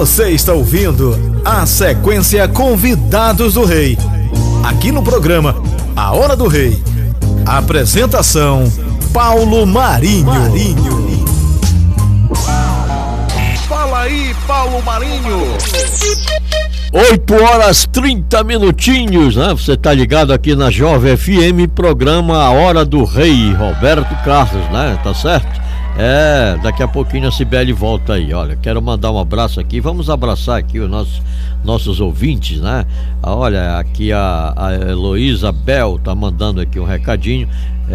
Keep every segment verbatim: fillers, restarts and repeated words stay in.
Você está ouvindo a sequência Convidados do Rei. Aqui no programa A Hora do Rei. Apresentação Paulo Marinho. Marinho. Fala aí, Paulo Marinho. oito horas trinta minutinhos, né? Você tá ligado aqui na Jovem F M, programa A Hora do Rei, Roberto Carlos, né? Tá certo? É, daqui a pouquinho a Cibele volta aí. Olha, quero mandar um abraço aqui. Vamos abraçar aqui os nossos, nossos ouvintes, né? Olha, aqui a, a Heloísa Bel tá mandando aqui um recadinho.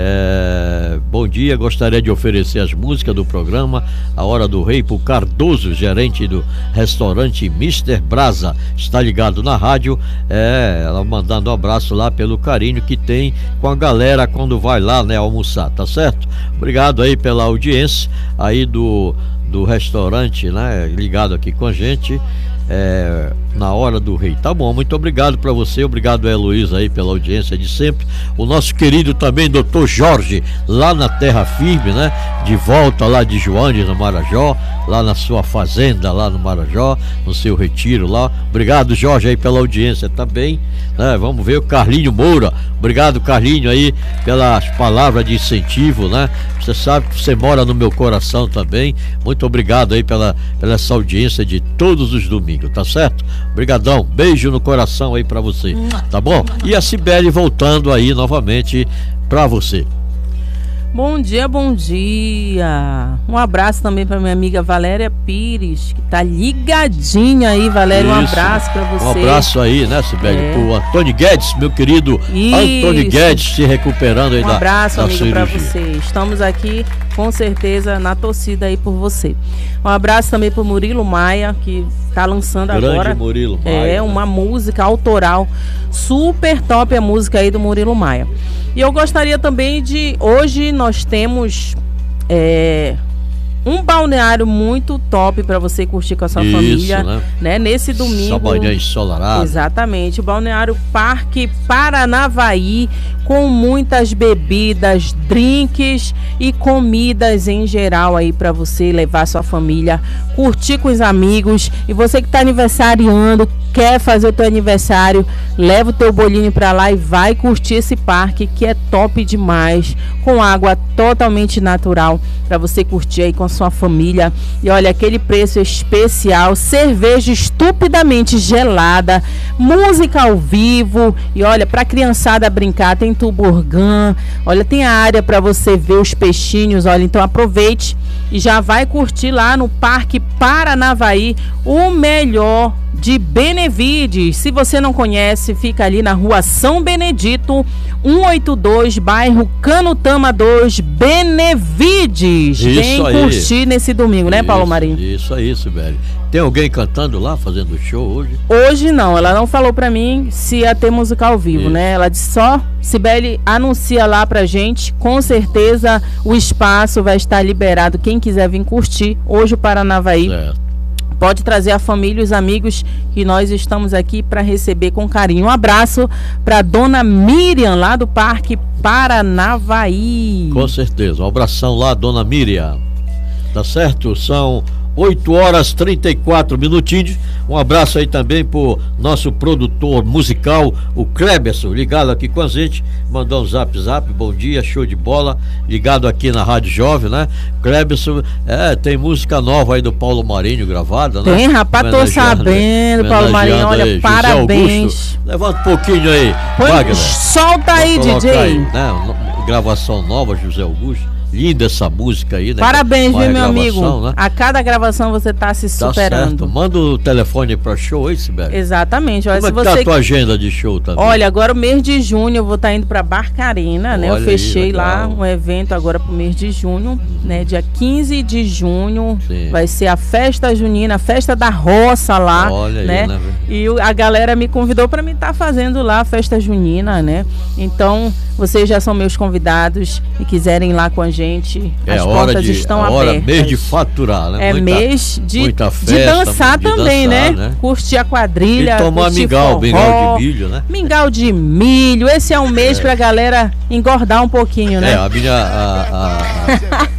É, bom dia, gostaria de oferecer as músicas do programa A Hora do Rei pro Cardoso, gerente do restaurante mister Brasa. Está ligado na rádio. É, ela mandando um abraço lá pelo carinho que tem com a galera quando vai lá, né, almoçar, tá certo? Obrigado aí pela audiência aí do, do restaurante, né, ligado aqui com a gente. É, na Hora do Rei. Tá bom, muito obrigado para você, obrigado a Heloísa aí pela audiência de sempre. O nosso querido também doutor Jorge, lá na Terra Firme, né? De volta lá de Joanes, no Marajó, lá na sua fazenda, lá no Marajó, no seu retiro lá. Obrigado, Jorge, aí pela audiência também, né? Vamos ver o Carlinho Moura. Obrigado, Carlinho, aí pelas palavras de incentivo, né? Você sabe que você mora no meu coração também. Muito obrigado aí pela, pela essa audiência de todos os domingos, tá certo? Obrigadão, beijo no coração aí pra você, tá bom? E a Cibele voltando aí novamente pra você. Bom dia, bom dia. Um abraço também para minha amiga Valéria Pires, que tá ligadinha aí, Valéria. Um abraço para você. Um abraço aí, né, Cibele? É. Pro Antônio Guedes, meu querido Isso. Antônio Guedes, se recuperando aí um da Um abraço, da amigo, para você. Estamos aqui, com certeza, na torcida aí por você. Um abraço também pro Murilo Maia, que tá lançando Grande agora. Murilo Maia. É, uma né? música autoral. Super top a música aí do Murilo Maia. E eu gostaria também de... Hoje nós temos é, um balneário muito top para você curtir com a sua Isso, família, né? né? Nesse domingo. Só manhã ensolarado. Exatamente. O balneário Parque Paranavaí, com muitas bebidas, drinks e comidas em geral aí para você levar sua família, curtir com os amigos. E você que está aniversariando, quer fazer o teu aniversário, leva o teu bolinho para lá e vai curtir esse parque que é top demais, com água totalmente natural para você curtir aí com a sua família. E olha, aquele preço especial, cerveja estupidamente gelada, música ao vivo. E olha, para criançada brincar, tem tobogã, olha, tem a área para você ver os peixinhos. Olha, então aproveite e já vai curtir lá no Parque Paranavaí, o melhor de Benevides. Se você não conhece, fica ali na rua São Benedito, cento e oitenta e dois, bairro Canutama dois, Benevides. Isso Vem aí. curtir nesse domingo, né, isso, Paulo Marinho? Isso aí, Sibeli. Tem alguém cantando lá, fazendo show hoje? Hoje não, ela não falou pra mim se ia ter música ao vivo, isso. né? Ela disse só, Cibele, anuncia lá pra gente, com certeza o espaço vai estar liberado, quem quiser vir curtir hoje o Paranavaí. Certo. Pode trazer a família e os amigos, que nós estamos aqui para receber com carinho. Um abraço para dona Miriam, lá do Parque Paranavaí. Com certeza. Um abração lá, dona Miriam. Tá certo? São oito horas e trinta e quatro minutinhos. Um abraço aí também pro nosso produtor musical, o Kleberson, ligado aqui com a gente. Mandou um zap zap, bom dia, show de bola. Ligado aqui na Rádio Jovem, né? Kleberson, é, tem música nova aí do Paulo Marinho gravada, né? Tem, rapaz, tô sabendo, Paulo Marinho, olha, aí, parabéns. Levanta um pouquinho aí, Põe, Wagner. Solta aí, D J. Aí, né? Gravação nova, José Augusto. Linda essa música aí, né? Parabéns, viu, meu amigo? Né? A cada gravação você tá se tá superando. Certo. Manda o telefone para show aí, Sibeli. Exatamente. Olha, Como se é que você... tá a tua agenda de show também? Olha, agora o mês de junho eu vou estar tá indo para Barcarena, né? Olha Eu fechei aí, lá um evento agora pro mês de junho, uhum. né? Dia quinze de junho. Sim. Vai ser a festa junina, a festa da roça lá, Olha né? Aí, né? E a galera me convidou para mim estar tá fazendo lá a festa junina, né? Então, vocês já são meus convidados e quiserem ir lá com a gente. É as hora portas de, estão é hora, abertas. mês de faturar, né? É muita, mês de, muita festa, de dançar de também, dançar, né? né? Curtir a quadrilha. E tomar mingau, mingau de milho, né? Mingau de milho. Esse é um mês é. pra galera engordar um pouquinho, né? É, a minha, a, a, a, a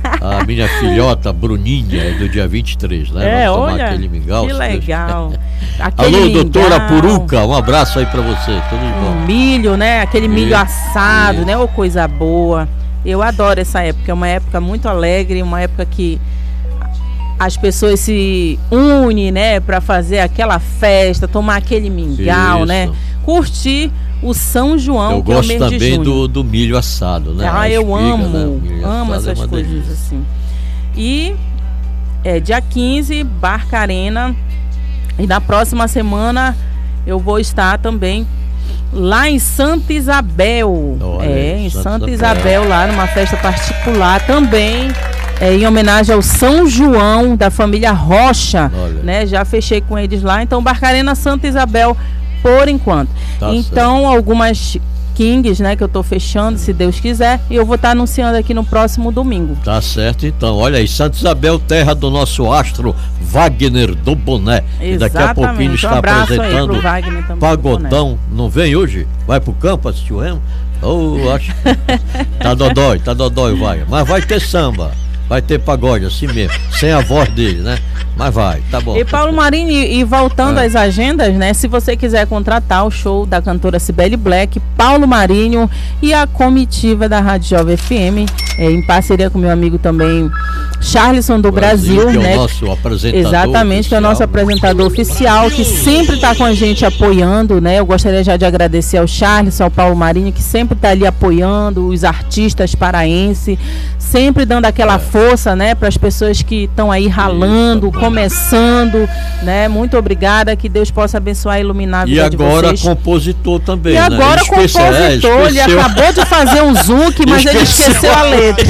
minha filhota Bruninha é do dia vinte e três, né? É, Vamos tomar olha, aquele mingau. que legal. Alô, mingau. Doutora Puruca, um abraço aí pra você, tudo de bom. Um milho, né? Aquele milho e, assado, e. né? Ô, coisa boa. Eu adoro essa época, é uma época muito alegre, uma época que as pessoas se unem, né? Pra fazer aquela festa, tomar aquele mingau, Isso. né? Curtir o São João, eu que gosto é o mês também de do, do milho assado, né? Ah, a eu espiga, amo, né? amo essas é coisas delícia. assim. E é, dia quinze, Barca Arena. E na próxima semana eu vou estar também lá em Santa Isabel. Olha, é, em Santa Santa Isabel. Isabel, lá numa festa particular também. É, em homenagem ao São João da família Rocha, Olha. né? Já fechei com eles lá. Então, Barca Arena, Santa Isabel, por enquanto. Tá então, certo. algumas Kings, né? Que eu tô fechando, se Deus quiser. E eu vou estar anunciando aqui no próximo domingo. Tá certo, então. Olha aí, Santa Isabel, terra do nosso astro Wagner do Boné. E daqui a pouquinho está um abraço apresentando aí pro Wagner também, Pagodão. Não vem hoje? Vai pro campo assistir o Remo? Oh, acho tá dodói, tá dodói, vai. Mas vai ter samba. Vai ter pagode, assim mesmo, sem a voz dele, né? Mas vai, tá bom. E Paulo Marinho, e, e voltando é. às agendas, né? Se você quiser contratar o show da cantora Cibele Black, Paulo Marinho e a comitiva da Rádio Jovem F M, é, em parceria com meu amigo também, Charlison do Brasil, Brasil que né? É o nosso apresentador Exatamente, oficial. que é o nosso apresentador oficial, que sempre está com a gente apoiando, né? Eu gostaria já de agradecer ao Charlison, ao Paulo Marinho, que sempre está ali apoiando os artistas paraenses, sempre dando aquela força, né, para as pessoas que estão aí ralando, Isso, começando, né? Muito obrigada, que Deus possa abençoar e iluminar a vida E de agora vocês. compositor também, E né? agora Ele esqueceu- compositor, é, ele esqueceu. acabou de fazer um zouk, mas ele Esqueceu esqueceu a letra.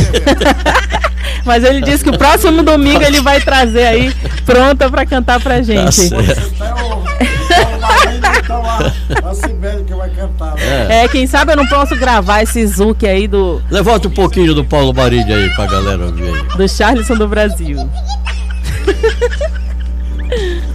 Mas ele disse que o próximo domingo ele vai trazer aí pronta para cantar pra gente. Tá certo. Então a, a Cibele que vai cantar. Né? É, quem sabe eu não posso gravar esse zouk aí do, Levanta um pouquinho do Paulo Marinho aí pra galera ouvir aí. do Charlison do Brasil.